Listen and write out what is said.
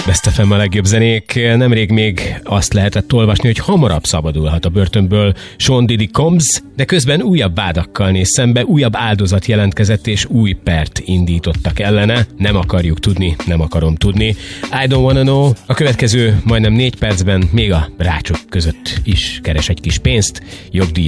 Best FM a legjobb zenék. Nemrég még azt lehetett olvasni, hogy hamarabb szabadulhat a börtönből Sean Diddy Combs, de közben újabb vádakkal néz szembe, újabb áldozat jelentkezett és új pert indítottak ellene. Nem akarjuk tudni, nem akarom tudni. I don't wanna know. A következő majdnem 4 percben még a rácsok között is keres egy kis pénzt. Jogdíj